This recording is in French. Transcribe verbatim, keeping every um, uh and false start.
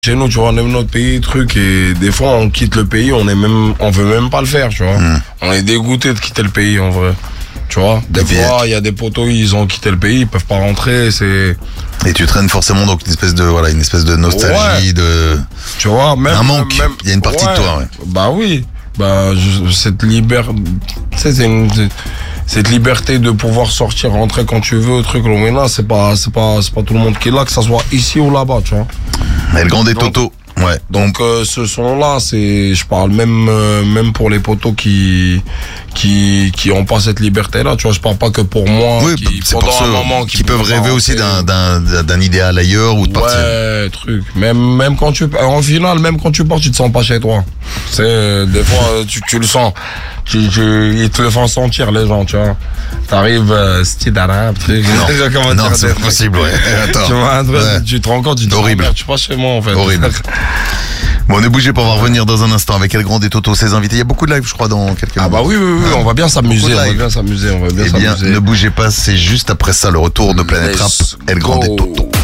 Chez nous, tu vois, on aime notre pays, truc, et des fois, on quitte le pays, on est même, on veut même pas le faire, tu vois. Mm. On est dégoûté de quitter le pays, en vrai. Tu vois, des et fois, il y a des potos, ils ont quitté le pays, ils peuvent pas rentrer, c'est... Et tu traînes forcément donc une espèce de, voilà, une espèce de nostalgie, ouais. de... Tu vois, même... Un manque, même, il y a une partie ouais, de toi, ouais. Bah oui, bah, je, cette liberté, tu sais, c'est une... Cette liberté de pouvoir sortir, rentrer quand tu veux, truc, mais là, c'est pas, c'est pas, c'est pas tout le monde qui est là, que ça soit ici ou là-bas, tu vois. Mais le grand des Toto. Ouais. Donc euh, ce son-là, c'est, je parle même, euh, même pour les potos qui, qui, qui ont pas cette liberté-là. Tu vois, je parle pas que pour moi. Oui, qui, c'est pour ceux moment, qui, qui peuvent rêver aussi d'un, d'un, d'un idéal ailleurs ou de ouais, partir. Ouais, truc. Même, même quand tu, en final, même quand tu pars, tu te sens pas chez toi. C'est, euh, des fois, tu, tu le sens. Tu, tu, ils te le font sentir, les gens, tu vois. T'arrives, euh, style arabe, truc. Non, non c'est pas possible, ouais. Attends. Tu vois, ouais. Tu te rends compte, tu te horrible. Dis, tu pas chez moi, en fait. Horrible. Bon, ne bougez pas, on va revenir dans un instant avec El Grand et Toto, ses invités. Il y a beaucoup de live, je crois, dans quelques Ah, moments. bah oui, oui, oui, on va bien s'amuser, on va bien s'amuser, on va bien s'amuser. Eh bien, ne bougez pas, c'est juste après ça, le retour de Planète Rap, El Grand et Toto.